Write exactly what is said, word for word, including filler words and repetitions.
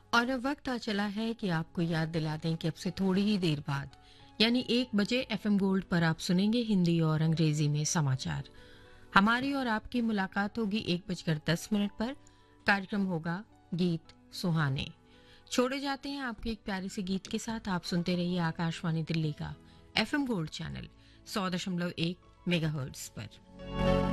और अब वक्त आ चला है कि आपको याद दिला दें कि अब से थोड़ी ही देर बाद यानी एक बजे एफएम गोल्ड पर आप सुनेंगे हिंदी और अंग्रेजी में समाचार। हमारी और आपकी मुलाकात होगी एक बजकर दस मिनट पर। कार्यक्रम होगा गीत सुहाने। छोड़े जाते हैं आपके एक प्यारे से गीत के साथ। आप सुनते रहिए आकाशवाणी दिल्ली का एफएम गोल्ड चैनल सौ दशमलव एक मेगाहर्ट्ज पर।